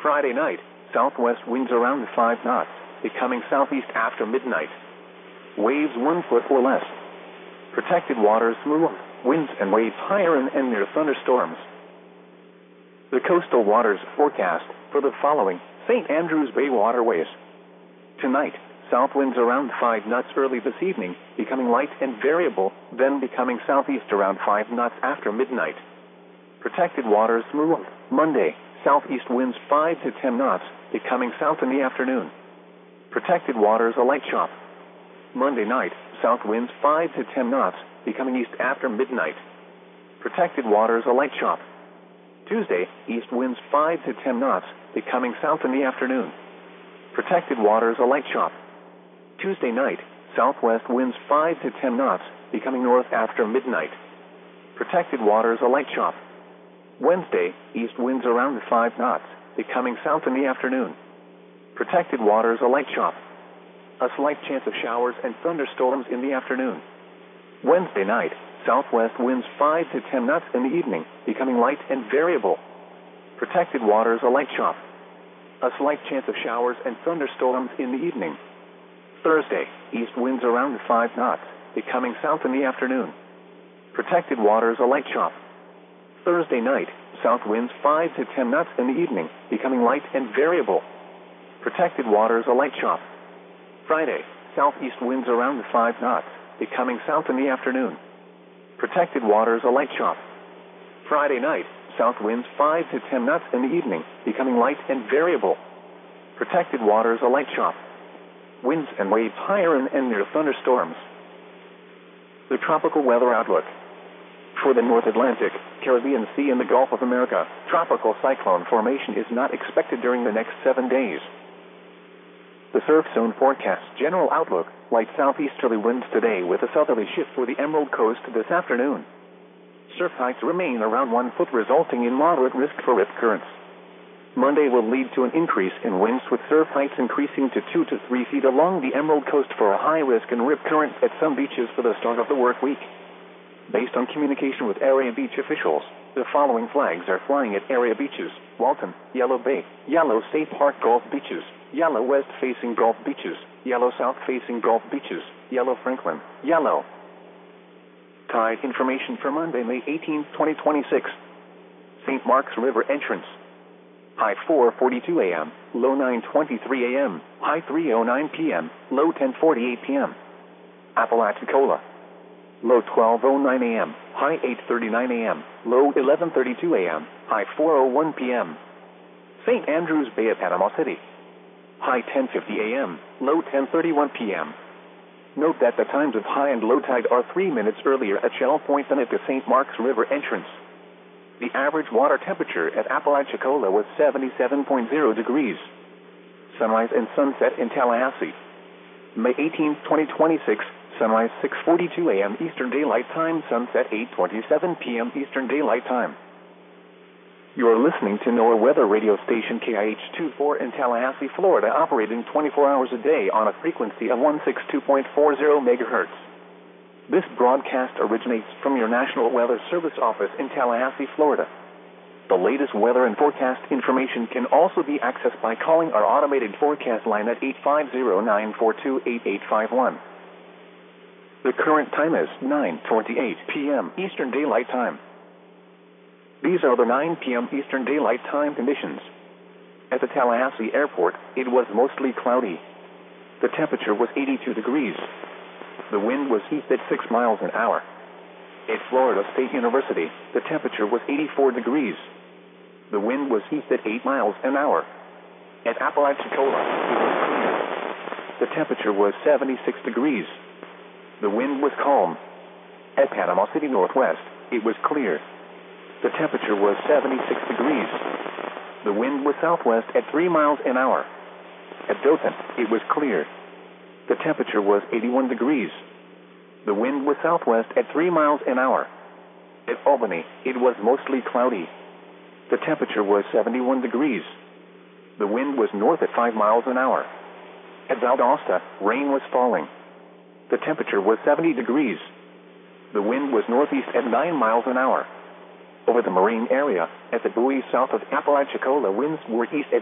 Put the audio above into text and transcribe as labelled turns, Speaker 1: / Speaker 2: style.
Speaker 1: Friday night, southwest winds around 5 knots, becoming southeast after midnight. Waves 1 foot or less. Protected waters smooth, winds and waves higher and near thunderstorms. The coastal waters forecast for the following St. Andrews Bay waterways. Tonight, south winds around 5 knots early this evening, becoming light and variable, then becoming southeast around 5 knots after midnight. Protected waters smooth. Monday, southeast winds 5 to 10 knots, becoming south in the afternoon. Protected waters a light chop. Monday night, south winds 5 to 10 knots, becoming east after midnight. Protected waters a light chop. Tuesday, east winds 5 to 10 knots, becoming south in the afternoon. Protected waters a light chop. Tuesday night, southwest winds 5 to 10 knots, becoming north after midnight. Protected waters a light chop. Wednesday, east winds around 5 knots, becoming south in the afternoon. Protected waters a light chop. A slight chance of showers and thunderstorms in the afternoon. Wednesday night, southwest winds 5 to 10 knots in the evening, becoming light and variable. Protected waters a light chop. A slight chance of showers and thunderstorms in the evening. Thursday, east winds around 5 knots, becoming south in the afternoon. Protected waters a light chop. Thursday night, south winds 5 to 10 knots in the evening, becoming light and variable. Protected waters a light chop. Friday, southeast winds around 5 knots, becoming south in the afternoon. Protected waters a light chop. Friday night, south winds 5 to 10 knots in the evening, becoming light and variable. Protected waters a light chop. Winds and waves higher and near thunderstorms. The tropical weather outlook. For the North Atlantic, Caribbean Sea and the Gulf of America, tropical cyclone formation is not expected during the next 7 days. The surf zone forecasts general outlook, light southeasterly winds today with a southerly shift for the Emerald Coast this afternoon. Surf heights remain around 1 foot, resulting in moderate risk for rip currents. Monday will lead to an increase in winds with surf heights increasing to 2 to 3 feet along the Emerald Coast for a high risk and rip current at some beaches for the start of the work week. Based on communication with area beach officials, the following flags are flying at area beaches: Walton, Yellow Bay, Yellow State Park Gulf Beaches, Yellow West-facing Gulf Beaches, Yellow South-facing Gulf Beaches, Yellow Franklin, Yellow. Tide information for Monday, May 18, 2026. St. Mark's River entrance. High 4:42 a.m., low 9:23 a.m., high 3:09 p.m., low 10:48 p.m. Apalachicola. Low 12:09 a.m., high 8:39 a.m., low 11:32 a.m., high 4:01 p.m. St. Andrews Bay at Panama City. High 10:50 a.m., low 10:31 p.m. Note that the times of high and low tide are 3 minutes earlier at Shell Point than at the St. Mark's River entrance. The average water temperature at Apalachicola was 77.0 degrees. Sunrise and sunset in Tallahassee. May 18, 2026, sunrise 6:42 a.m. Eastern Daylight Time, sunset 8:27 p.m. Eastern Daylight Time. You are listening to NOAA weather radio station KIH-24 in Tallahassee, Florida, operating 24 hours a day on a frequency of 162.40 megahertz. This broadcast originates from your National Weather Service office in Tallahassee, Florida. The latest weather and forecast information can also be accessed by calling our automated forecast line at 850-942-8851. The current time is 9:28 p.m. Eastern Daylight Time. These are the 9 p.m. Eastern Daylight Time conditions. At the Tallahassee Airport, it was mostly cloudy. The temperature was 82 degrees. The wind was east at 6 miles an hour. At Florida State University, the temperature was 84 degrees. The wind was east at 8 miles an hour. At Apalachicola, it was clear. The temperature was 76 degrees. The wind was calm. At Panama City Northwest, it was clear. The temperature was 76 degrees. The wind was southwest at 3 miles an hour. At Dothan, it was clear. The temperature was 81 degrees. The wind was southwest at 3 miles an hour. At Albany, it was mostly cloudy. The temperature was 71 degrees. The wind was north at 5 miles an hour. At Valdosta, rain was falling. The temperature was 70 degrees. The wind was northeast at 9 miles an hour. Over the marine area, at the buoy south of Apalachicola, winds were east at